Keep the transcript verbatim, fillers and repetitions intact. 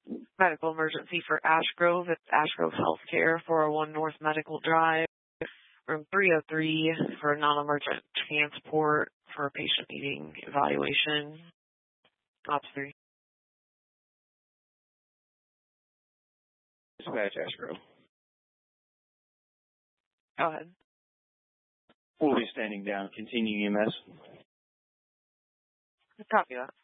medical emergency for Ash Grove. It's Ash Grove Healthcare, four oh one North Medical Drive, room three oh three for a non-emergent transport for a patient needing evaluation. Ops three. Dispatch Ash Grove. Go ahead. We'll be standing down. Continue E M S. Copy that.